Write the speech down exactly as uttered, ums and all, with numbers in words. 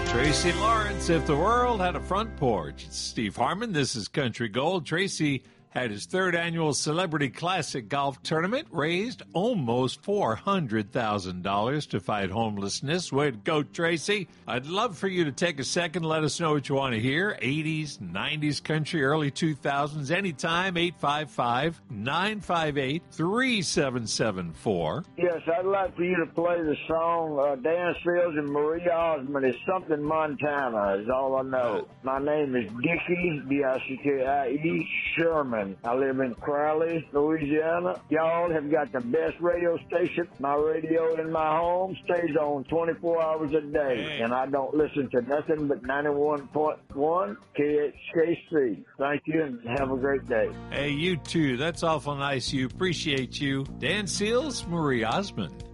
Tracy Lawrence, If the World Had a Front Porch. It's Steve Harmon. This is Country Gold. Tracy had his third annual Celebrity Classic Golf Tournament, raised almost four hundred thousand dollars to fight homelessness. Way to go, Tracy. I'd love for you to take a second, let us know what you want to hear. eighties, nineties country, early two thousands, anytime, eight five five, nine five eight, three seven seven four. Yes, I'd like for you to play the song uh, Dan Seals and Marie Osmond. It's something Montana is all I know. My name is Dickie, D I C K I E, Sherman. I live in Crowley, Louisiana. Y'all have got the best radio station. My radio in my home stays on twenty-four hours a day, hey. And I don't listen to nothing but ninety-one point one K H K C. Thank you, and have a great day. Hey, you too. That's awful nice. You appreciate you. Dan Seals, Marie Osmond.